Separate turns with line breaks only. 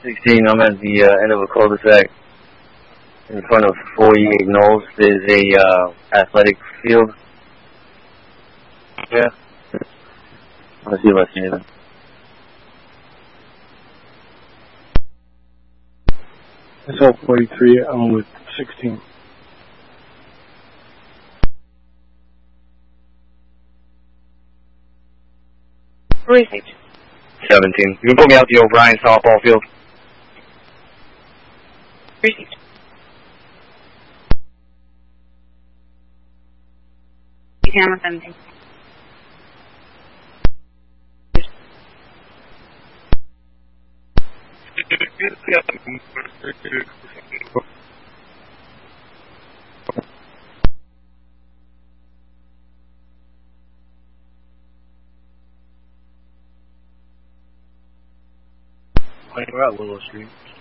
16, I'm at the end of a cul-de-sac in front of 48 Knolls. There's a athletic field. Yeah. Let's see if I see anything.
It's all 43. I'm with 16.
Precinct
17. You can put me out the O'Brien softball field.
Precinct. Camera 17.
We're at Willow Street.